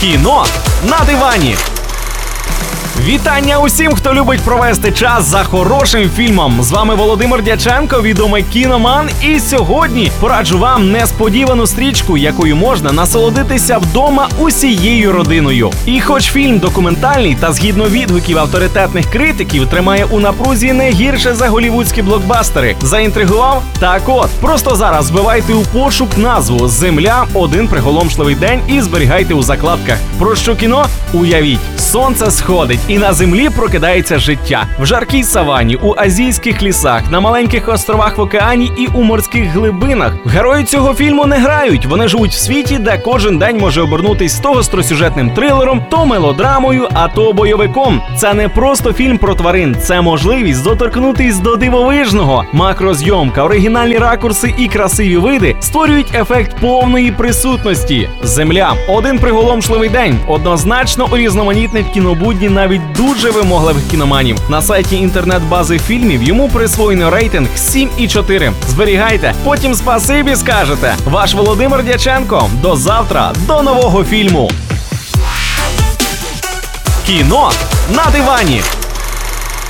Кіно на дивані. Вітання усім, хто любить провести час за хорошим фільмом. З вами Володимир Дяченко, відомий кіноман. І сьогодні пораджу вам несподівану стрічку, якою можна насолодитися вдома усією родиною. І хоч фільм документальний та згідно відгуків авторитетних критиків тримає у напрузі не гірше за голівудські блокбастери. Заінтригував? Так от, просто зараз вбивайте у пошук назву «Земля. Один приголомшливий день» і зберігайте у закладках. Про що кіно? Уявіть, сонце сходить і на землі прокидається життя. В жаркій савані, у азійських лісах, на маленьких островах в океані і у морських глибинах. Герої цього фільму не грають, вони живуть в світі, де кожен день може обернутись то гостросюжетним трилером, то мелодрамою, а то бойовиком. Це не просто фільм про тварин, це можливість доторкнутись до дивовижного. Макрозйомка, оригінальні ракурси і красиві види створюють ефект повної присутності. «Земля. Один приголомшливий день» однозначно урізноманітнить кінобудні навіть дуже вимогливих кіноманів. На сайті інтернет-бази фільмів йому присвоєно рейтинг 7,4. Зберігайте, потім спасибі скажете. Ваш Володимир Дяченко. До завтра, до нового фільму. Кіно на дивані.